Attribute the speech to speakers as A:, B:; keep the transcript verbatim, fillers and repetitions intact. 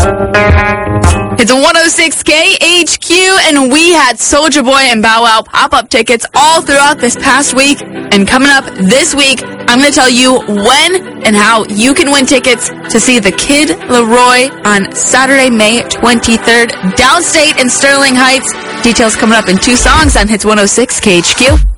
A: It's one oh six K H Q, and we had Soulja Boy and Bow Wow pop-up tickets all throughout this past week. And coming up this week, I'm going to tell you when and how you can win tickets to see the Kid Laroi on Saturday, May twenty-third, downstate in Sterling Heights. Details coming up in two songs on Hits one oh six K H Q.